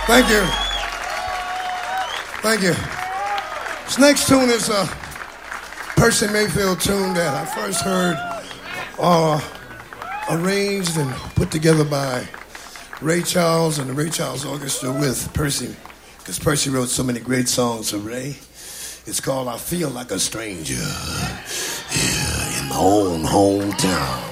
Thank you. Thank you. This next tune is a Percy Mayfield tune that I first heard arranged and put together by Ray Charles and the Ray Charles Orchestra with Percy, because Percy wrote so many great songs for Ray. It's called I Feel Like a Stranger Here in My Own Hometown.